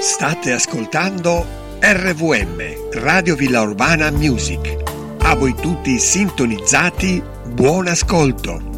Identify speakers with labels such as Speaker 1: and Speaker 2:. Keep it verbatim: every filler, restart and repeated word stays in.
Speaker 1: State ascoltando R V M, Radio Villa Urbana Music. A voi tutti sintonizzati, buon ascolto.